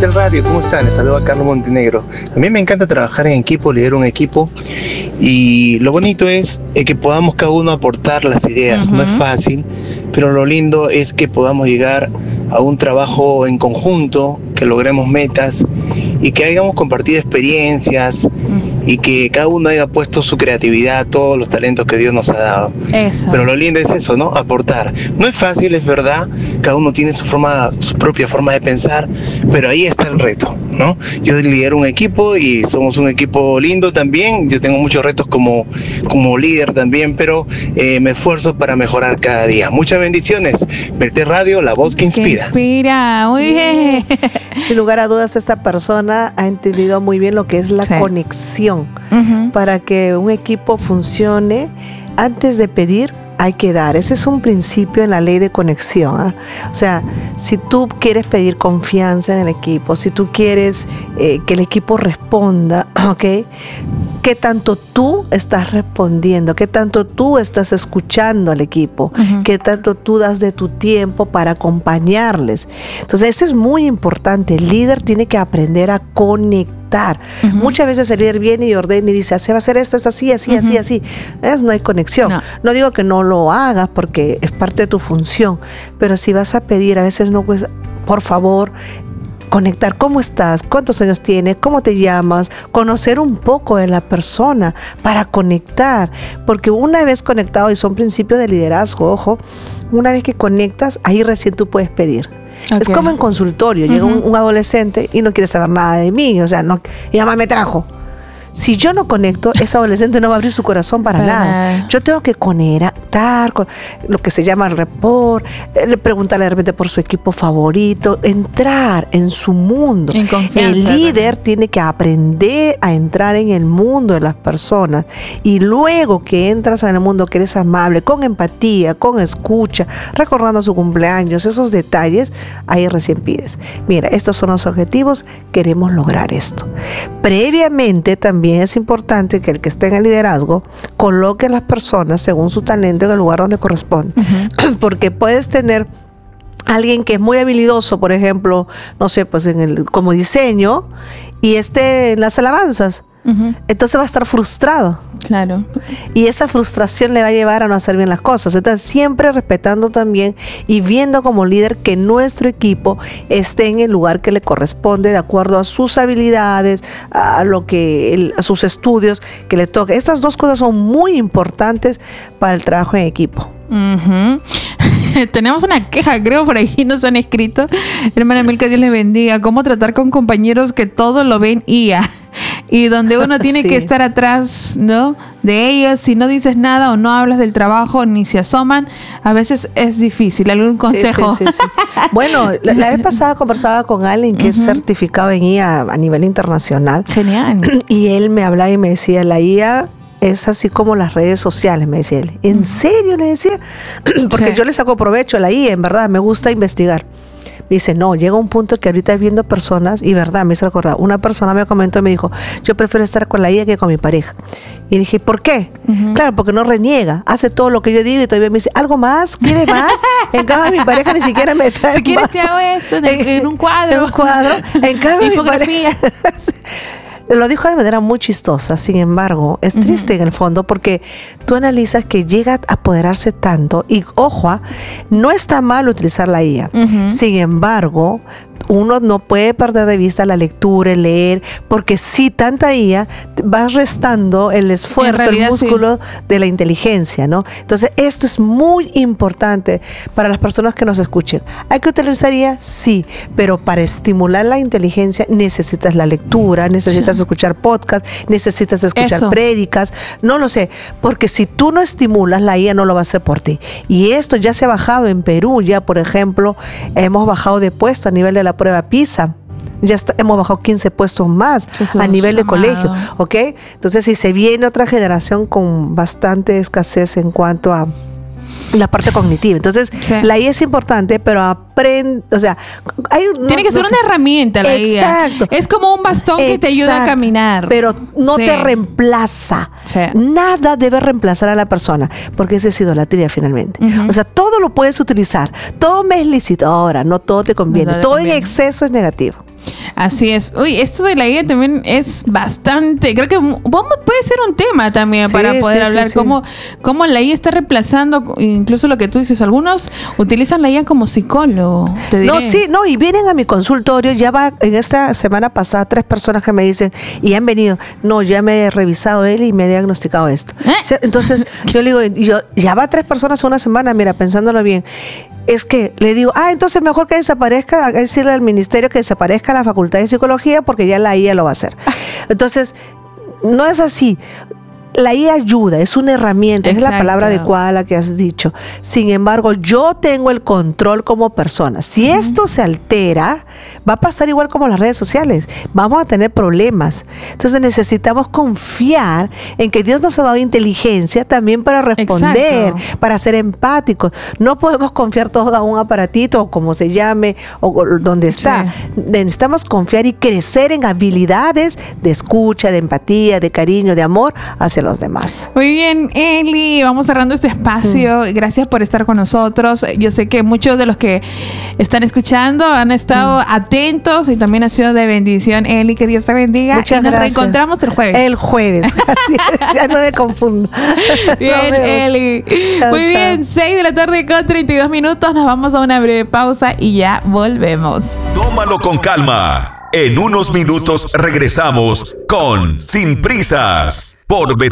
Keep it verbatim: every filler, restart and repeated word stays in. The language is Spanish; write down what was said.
Mertel Radio, ¿cómo están? Les saluda Carlos Montenegro. A mí me encanta trabajar en equipo, liderar un equipo, y lo bonito es eh, que podamos cada uno aportar las ideas. Uh-huh. No es fácil, pero lo lindo es que podamos llegar a un trabajo en conjunto, que logremos metas y que hayamos compartido experiencias, uh-huh, y que cada uno haya puesto su creatividad, todos los talentos que Dios nos ha dado. Eso. Pero lo lindo es eso, ¿no? Aportar. No es fácil, es verdad, cada uno tiene su forma, su propia forma de pensar, pero ahí está el reto, ¿no? Yo lidero un equipo y somos un equipo lindo también. Yo tengo muchos retos como, como líder también, pero eh, me esfuerzo para mejorar cada día. Muchas bendiciones. Mertel Radio, la voz que inspira. Que inspira, muy bien. Sin lugar a dudas, esta persona ha entendido muy bien lo que es la sí. conexión. Uh-huh. Para que un equipo funcione, antes de pedir, hay que dar. Ese es un principio en la ley de conexión, ¿eh? O sea, si tú quieres pedir confianza en el equipo, si tú quieres eh, que el equipo responda, ¿ok? ¿Qué tanto tú estás respondiendo? ¿Qué tanto tú estás escuchando al equipo? Uh-huh. ¿Qué tanto tú das de tu tiempo para acompañarles? Entonces, eso es muy importante. El líder tiene que aprender a conectar. Uh-huh. Muchas veces el líder viene y ordena y dice, se va a hacer esto, esto así, así, uh-huh. así, así. ¿Ves? No hay conexión. No. no digo que no lo hagas porque es parte de tu función, pero si vas a pedir, a veces no, pues, por favor, conectar. ¿Cómo estás? ¿Cuántos años tienes? ¿Cómo te llamas? Conocer un poco de la persona para conectar. Porque una vez conectado, y son principios de liderazgo, ojo, una vez que conectas, ahí recién tú puedes pedir. Okay. Es como en consultorio, uh-huh. llega un, un adolescente y no quiere saber nada de mí, o sea, no, mi mamá me trajo. Si yo no conecto, ese adolescente no va a abrir su corazón para, para nada. nada. Yo tengo que conectar con lo que se llama el rapport, eh, preguntarle de repente por su equipo favorito, entrar en su mundo. En confianza, el líder ¿no? tiene que aprender a entrar en el mundo de las personas, y luego que entras en el mundo, que eres amable, con empatía, con escucha, recordando su cumpleaños, esos detalles, ahí recién pides. Mira, estos son los objetivos, queremos lograr esto. Previamente también También es importante que el que esté en el liderazgo coloque a las personas según su talento en el lugar donde corresponde. Uh-huh. Porque puedes tener alguien que es muy habilidoso, por ejemplo, no sé, pues en el como diseño, y esté en las alabanzas. Uh-huh. Entonces va a estar frustrado. Claro. Y esa frustración le va a llevar a no hacer bien las cosas. Entonces, siempre respetando también y viendo como líder que nuestro equipo esté en el lugar que le corresponde de acuerdo a sus habilidades, a lo que el, a sus estudios que le toque. Estas dos cosas son muy importantes para el trabajo en equipo. Uh-huh. Tenemos una queja, creo, por ahí nos han escrito. Hermana Milka, Dios le bendiga. ¿Cómo tratar con compañeros que todo lo ven I A? Y donde uno tiene sí. que estar atrás, ¿no?, de ellos. Si no dices nada o no hablas del trabajo ni se asoman, a veces es difícil. ¿Algún consejo? Sí, sí, sí, sí. Bueno, la, la vez pasada conversaba con alguien que uh-huh. es certificado en I A a nivel internacional. Genial. Y él me hablaba y me decía, la I A es así como las redes sociales, me decía él. ¿En serio? Le decía. Porque sí. yo le saco provecho a la I A, en verdad, me gusta investigar. Me dice, no, llega un punto que ahorita viendo personas, y verdad, me hizo recordar, una persona me comentó y me dijo, yo prefiero estar con la I A que con mi pareja. Y dije, ¿por qué? Uh-huh. Claro, porque no reniega, hace todo lo que yo digo y todavía me dice, ¿algo más? ¿Quieres más? En cambio, mi pareja ni siquiera me trae si quieres más. te hago esto en, en, en un cuadro. En un cuadro. En cambio, infografía. Mi pareja, lo dijo de manera muy chistosa, sin embargo, es triste uh-huh. en el fondo, porque tú analizas que llega a apoderarse tanto, y ojo, no está mal utilizar la I A, uh-huh. sin embargo, uno no puede perder de vista la lectura, el leer, porque si tanta I A vas restando el esfuerzo, realidad, el músculo sí. de la inteligencia, ¿no? Entonces, esto es muy importante para las personas que nos escuchen. ¿Hay que utilizar I A? Sí, pero para estimular la inteligencia necesitas la lectura, necesitas sí. escuchar podcast, necesitas escuchar Eso. prédicas, no lo sé, porque si tú no estimulas, la I A no lo va a hacer por ti. Y esto ya se ha bajado en Perú, ya por ejemplo, hemos bajado de puesto a nivel de la prueba PISA. Ya está, hemos bajado quince puestos más Jesús a nivel de amado. colegio, ¿ok? Entonces, si se viene otra generación con bastante escasez en cuanto a la parte cognitiva. Entonces, sí. la I A es importante, pero aprende, o sea, hay un, tiene no, que ser no una sé. herramienta la I A. Exacto. Es como un bastón Exacto. que te ayuda a caminar. Pero no sí. te reemplaza. Sí. Nada debe reemplazar a la persona, porque esa es idolatría finalmente. Uh-huh. O sea, todo lo puedes utilizar. Todo me es lícito. Ahora, no todo te conviene. No, no todo conviene. En exceso es negativo. Así es. Uy, esto de la I A también es bastante, creo que puede ser un tema también sí, para poder sí, hablar sí, cómo, sí. cómo la I A está reemplazando, incluso lo que tú dices, algunos utilizan la I A como psicólogo. Te diré. No, sí, no, y vienen a mi consultorio, ya va en esta semana pasada tres personas que me dicen, y han venido, no, ya me he revisado él y me he diagnosticado esto. ¿Eh? Entonces, yo le digo, yo, ya va tres personas una semana, mira, pensándolo bien. Es que le digo, ah, entonces mejor que desaparezca, hay que decirle al ministerio que desaparezca la facultad de psicología porque ya la I A lo va a hacer. Entonces, no es así. La I A ayuda, es una herramienta, Exacto. es la palabra adecuada la que has dicho. Sin embargo, yo tengo el control como persona. Si uh-huh. esto se altera, va a pasar igual como las redes sociales. Vamos a tener problemas. Entonces necesitamos confiar en que Dios nos ha dado inteligencia también para responder, Exacto. para ser empáticos. No podemos confiar todo a un aparatito o como se llame o donde está. Sí. Necesitamos confiar y crecer en habilidades de escucha, de empatía, de cariño, de amor hacia los demás. Muy bien, Eli, vamos cerrando este espacio. Mm. Gracias por estar con nosotros. Yo sé que muchos de los que están escuchando han estado mm. atentos y también ha sido de bendición. Eli, que Dios te bendiga. Muchas y nos gracias. Reencontramos el jueves. El jueves. Así es, ya no me confundo. Bien, Eli. Chao, Muy chao. bien, seis de la tarde con treinta y dos minutos. Nos vamos a una breve pausa y ya volvemos. Tómalo con calma. En unos minutos regresamos con Sin Prisas por